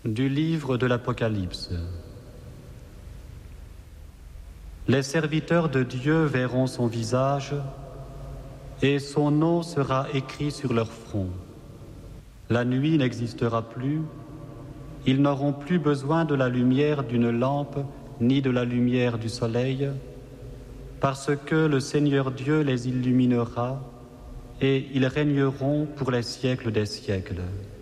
Du livre de l'Apocalypse. Les serviteurs de Dieu verront son visage et son nom sera écrit sur leur front. La nuit n'existera plus, ils n'auront plus besoin de la lumière d'une lampe ni de la lumière du soleil, parce que le Seigneur Dieu les illuminera et ils régneront pour les siècles des siècles.